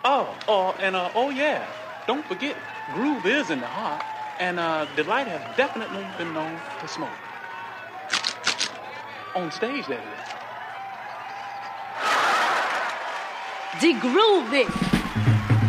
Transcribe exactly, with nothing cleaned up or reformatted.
Oh, oh, and uh, oh yeah, don't forget, groove is in the heart, and uh, Delight has definitely been known to smoke. On stage, that is. The groove is.